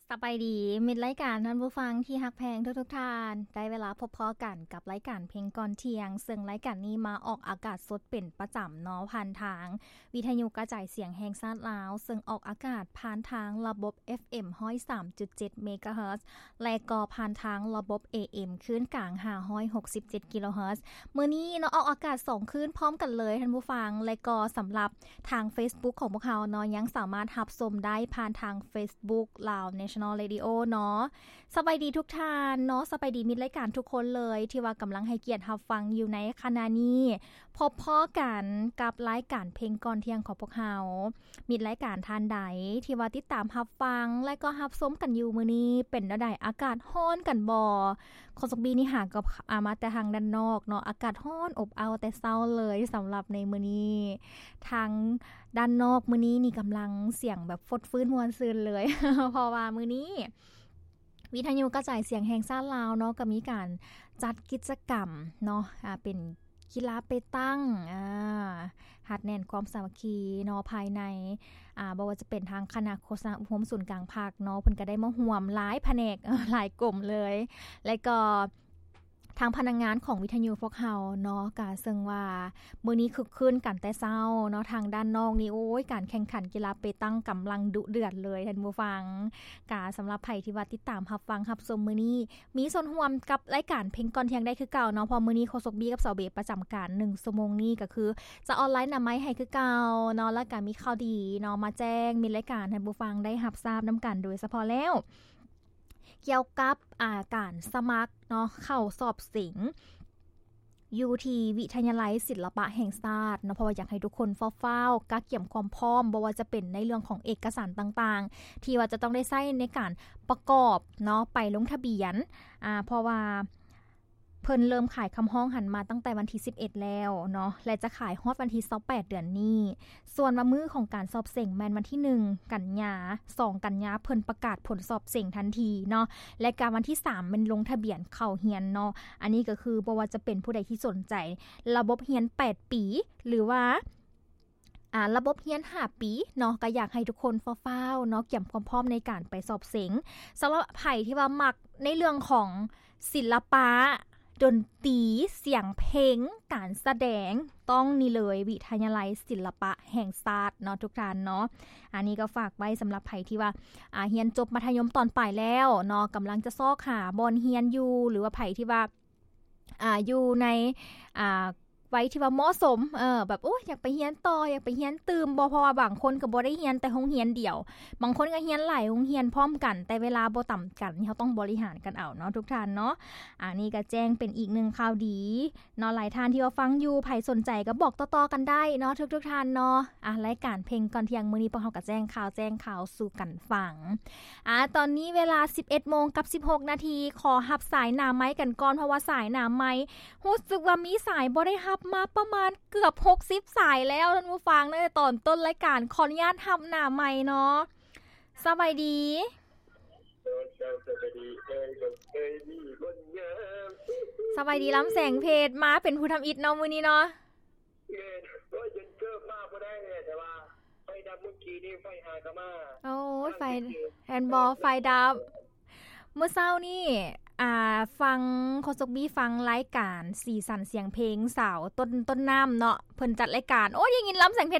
สบายดีมิดรายการท่านผู้ฟังที่ฮักแพงทุกท่านได้เวลาพบพอกันกับรายการเพลงก่อนเที่ยงซึ่งรายการนี้มาออกอากาศสดเป็นประจำเนาะผ่านทางวิทยุกระจายเสียงแห่งชาติลาวซึ่งออกอากาศผ่านทางระบบ FM 103.7 เมกะเฮิรตซ์และก็ผ่านทางระบบ AM คลื่นกลาง567 กิโลเฮิรตซ์มื้อนี้เนาะออกอากาศ2คลื่นพร้อมกันเลยท่านผู้ฟังและก็สำหรับทาง Facebook ของพวกเราเนาะยังสามารถรับชมได้ผ่านทาง Facebook ลาว National Radio เนาะสบายดีทุกท่านเนาะสบายดีมิตรรายการทุกคนเลยที่ว่ากำลังให้เกียรติรับฟังอยู่ในขณะนี้พบพ้อกันกับรายการเพลงก่อนเที่ยงของพวกเรามิตรรายการท่านใดที่ว่าติดตามรับฟังและก็รับชมกันอยู่มื้อนี้เป็นจังได๋อากาศร้อนกันบ่คสบีนี่หากับมาแต่ทางด้านนอกเนาะอากาศร้อนอบอ้าวแต่เช้าเลยสำหรับในมื้อนี้ทางด้านนอกมื้อนี้นี่กำลังเสียงแบบฟดฟื้นม่วนซื่นเลย เพราะว่ามื้อนี้วิทยุกระจายเสียงแห่งชาติลาวเนาะก็มีการจัดกิจกรรมเนาะเป็นกีฬาเปตังหัดแน่นความสามัคคีเนาะภายในบ่ว่าจะเป็นทางคณะโฆษณาอุปกรณ์ศูนย์กลางภาคเนาะเพิ่นก็ได้มาร่วมหลายแผนกหลายกลุ่มเลยแล้วก็ทางพนักงานของวิทยุพวกเฮาเนาะก็ซึ่งว่ามื้อนี้คึกคืนกันแต่เช้าเนาะทางด้านนอกนี่โอ้ยการแข่งขันกีฬาเปตังกำลังดุเดือดเลยท่านผู้ฟังก็สำหรับไผที่ว่าติดตามรับฟังรับชมมื้อนี้มีส่วนร่วมกับรายการเพลงก่อนเที่ยงได้คือเก่าเนาะพอมื้อนี้โคชกบีกับสาวเบประจำการ1ชั่วโมงนี้ก็คือจะออนไลน์นำไม้ให้คือเก่าเนาะแล้วก็มีข่าวดีเนาะมาแจ้งมีรายการท่านผู้ฟังได้รับทราบนำกันโดยเฉพาะแล้วเกี่ยวกับการสมัครเนาะเข้าสอบสิงอยู่ที่วิทยาลัยศิลปะแห่งชาติเนาะเพราะว่าอยากให้ทุกคนเฝ้าๆกักเก็บความพร้อมบ่ว่าจะเป็นในเรื่องของเอกสารต่างๆที่ว่าจะต้องได้ใช้ในการประกอบเนาะไปลงทะเบียนเพราะว่าเพิ่นเริ่มขายคำห้องหันมาตั้งแต่วันที่11แล้วเนาะและจะขายฮอดวันที่28เดือนนี้ส่วนว่ามื้อของการสอบเส็งแม่นวันที่1กันยา2กันยาเพิ่นประกาศผลสอบเส็งทันทีเนาะและการวันที่3มันลงทะเบียนเข้าเรียนเนาะอันนี้ก็คือบ่ว่าจะเป็นผู้ใดที่สนใจระบบเรียน8ปีหรือว่าระบบเรียน5ปีเนาะก็อยากให้ทุกคนเฝ้าๆเนาะเตรียมความพร้อมในการไปสอบเส็งสำหรับไผที่ว่ามักในเรื่องของศิลปะดนตรีเสียงเพลงการแสดงต้องนี่เลยวิทยาลัยศิลปะแห่งชาติเนาะทุกท่านเนาะอันนี้ก็ฝากไว้สำหรับไผที่ว่าเรียนจบมัธยมตอนปลายแล้วเนาะกำลังจะซอกหาบอนเรียนอยู่หรือว่าไผที่ว่าอยู่ในไว้ที่ว่าเหมาะสมแบบโอ้ยอยากไปเรียนต่ออยากไปเรียนตื่มบ่เพราะว่าบางคนก็บ่ได้เรียนแต่โรงเรียนเดียวบางคนก็เรียนหลายโรงเรียนพร้อมกันแต่เวลาบ่ต่ำกันเฮาต้องบริหารกันเอาเนาะทุกท่านเนาะอันนี้ก็แจ้งเป็นอีก1ข่าวดีเนาะหลายท่านที่ว่าฟังอยู่ไผสนใจก็บอกต่อๆกันได้เนาะทุกๆท่านเนาะรายการเพลงก่อนเที่ยงมื้อนี้พวกเฮาก็แจ้งข่าวสู่กันฟังตอนนี้เวลา 11:16 นาทีขอรับสายหน้าไม้กันก่อนเพราะว่าสายหน้าไม้รู้สึกว่ามีสายบ่ได้รับมาประมาณเกือบ60สายแล้วท่านผู้ฟังในตอนต้นรายการขออนุญาตรับหน้าไมค์เนาะสบายดีสบายดีล้ำแสงเพชรมาเป็นผู้ทำอิฐเนาะมื้อนี้เนาะก็จนเกิบมากบ่ได้เนี่ยแต่ว่าไฟดับเมื่อกี้นี่ไฟหายก็มาโอ้ยไฟแฮนด์บอลไฟดับเมื่อเช้านี่ฟังโคชกบี้ฟังรายการสีสันเสียงเพลงสาวต้นน้ำเนาะเพิ่นจัดรายการโอ้ยยินล้ำแสงเพ